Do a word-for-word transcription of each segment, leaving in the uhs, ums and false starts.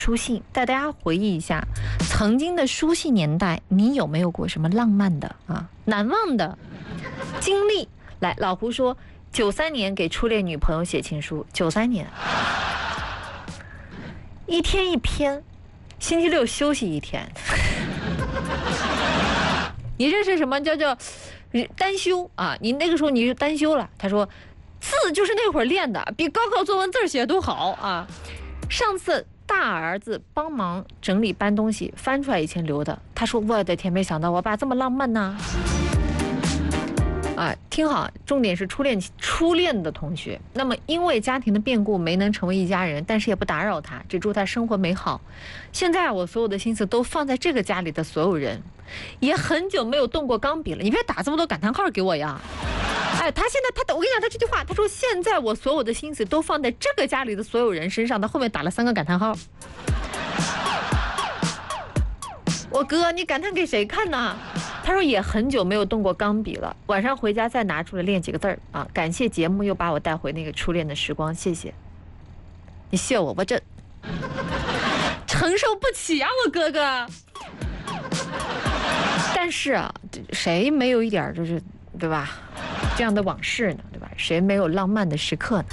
书信，带大家回忆一下曾经的书信年代，你有没有过什么浪漫的啊、难忘的经历？来，老胡说，九三年给初恋女朋友写情书，九三年，一天一篇，星期六休息一天。你这是什么叫叫单休啊？你那个时候你是单休了。他说，字就是那会儿练的，比高考作文字写都好啊。上次大儿子帮忙整理搬东西，翻出来以前留的。他说：“我的天，没想到我爸这么浪漫呢！”啊，听好，重点是初恋初恋的同学。那么因为家庭的变故没能成为一家人，但是也不打扰他，只祝他生活美好。现在我所有的心思都放在这个家里的所有人，也很久没有动过钢笔了。你别打这么多感叹号给我呀！哎，他现在他，我跟你讲，他这句话，他说现在我所有的心思都放在这个家里的所有人身上，他后面打了三个感叹号。我哥，你感叹给谁看呢？他说也很久没有动过钢笔了，晚上回家再拿出来练几个字儿啊！感谢节目又把我带回那个初恋的时光，谢谢。你谢我，我这承受不起啊，我哥哥。但是啊，谁没有一点就是，对吧？这样的往事呢，对吧？谁没有浪漫的时刻呢？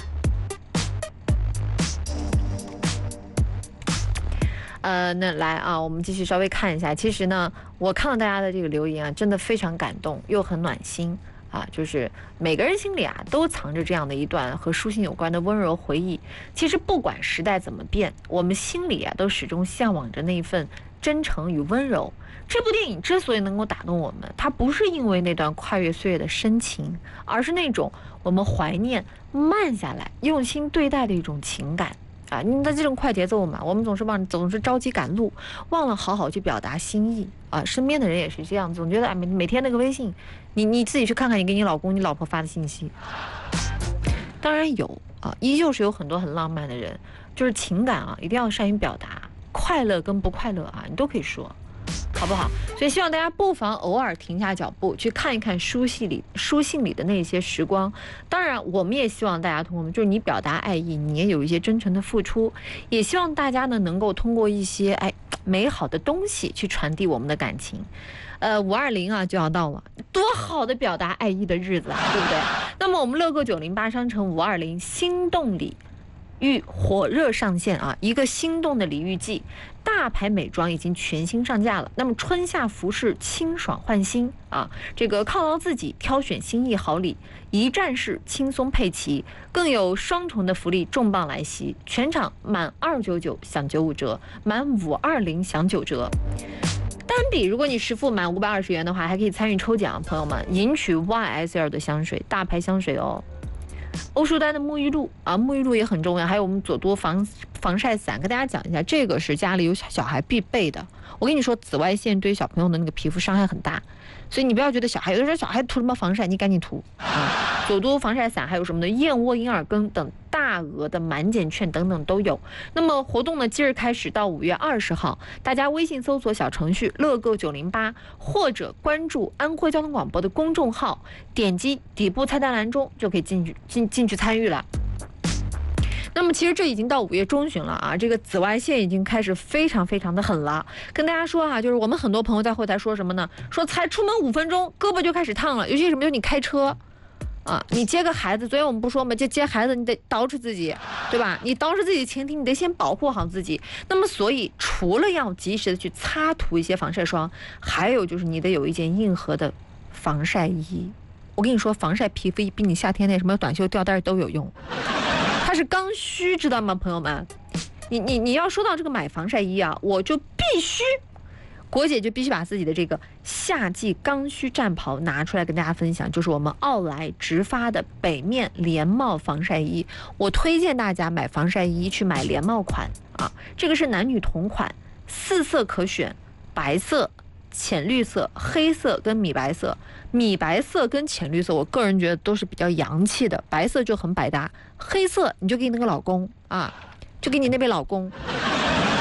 呃，那来啊，我们继续稍微看一下。其实呢，我看到大家的这个留言啊，真的非常感动，又很暖心啊。就是每个人心里啊，都藏着这样的一段和书信有关的温柔回忆。其实不管时代怎么变，我们心里啊，都始终向往着那一份真诚与温柔。这部电影之所以能够打动我们，它不是因为那段跨越岁月的深情，而是那种我们怀念、慢下来、用心对待的一种情感。啊，你的这种快节奏嘛，我们总是忘，总是着急赶路，忘了好好去表达心意啊。身边的人也是这样，总觉得啊，每每天那个微信，你你自己去看看，你给你老公、你老婆发的信息，当然有啊，依旧是有很多很浪漫的人，就是情感啊，一定要善于表达，快乐跟不快乐啊，你都可以说。好不好？所以希望大家不妨偶尔停下脚步，去看一看书信里书信里的那些时光。当然，我们也希望大家通过，就是你表达爱意，你也有一些真诚的付出。也希望大家呢能够通过一些哎美好的东西去传递我们的感情。呃，五二零啊就要到了，多好的表达爱意的日子啊，对不对？那么我们乐购九零八商城五二零心动礼遇火热上线啊！一个心动的礼遇季，大牌美妆已经全新上架了。那么春夏服饰清爽换新啊，这个犒劳自己，挑选心意好礼，一站式轻松配齐，更有双重的福利重磅来袭！全场满二九九享九五折，满五二零享九折。单笔如果你实付满五百二十元的话，还可以参与抽奖，朋友们赢取 Y S L 的香水，大牌香水哦。欧舒丹的沐浴露啊，沐浴露也很重要，还有我们佐多防防晒伞，跟大家讲一下，这个是家里有小孩必备的。我跟你说，紫外线对于小朋友的那个皮肤伤害很大，所以你不要觉得小孩有的时候小孩涂什么防晒，你赶紧涂啊！佐多防晒伞还有什么的燕窝、银耳羹等大额的满减券等等都有。那么活动呢，今日开始到五月二十号，大家微信搜索小程序乐购九零八，或者关注安徽交通广播的公众号，点击底部菜单栏中就可以进去进进去参与了。那么其实这已经到五月中旬了啊，这个紫外线已经开始非常非常的狠了。跟大家说啊，就是我们很多朋友在后台说什么呢？说才出门五分钟，胳膊就开始烫了。尤其什么？就是你开车啊，你接个孩子，昨天我们不说吗？接接孩子你得捯饬自己，对吧？你捯饬自己的前提，你得先保护好自己。那么所以除了要及时的去擦涂一些防晒霜，还有就是你得有一件硬核的防晒衣。我跟你说，防晒皮肤比你夏天那什么短袖吊带都有用。它是刚需，知道吗，朋友们？你你你要说到这个买防晒衣啊，我就必须，国姐就必须把自己的这个夏季刚需战袍拿出来跟大家分享，就是我们奥莱直发的北面连帽防晒衣。我推荐大家买防晒衣去买连帽款啊，这个是男女同款，四色可选，白色、浅绿色、黑色跟米白色。米白色跟浅绿色我个人觉得都是比较洋气的，白色就很百搭，黑色你就给你那个老公啊，就给你那位老公，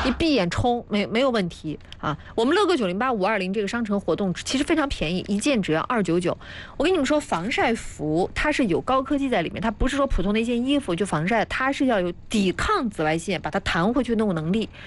你闭眼冲没没有问题啊。我们乐购九零八五二零这个商城活动其实非常便宜，一件只要二九九。我跟你们说，防晒服它是有高科技在里面，它不是说普通的一件衣服就防晒，它是要有抵抗紫外线把它弹回去那种能力。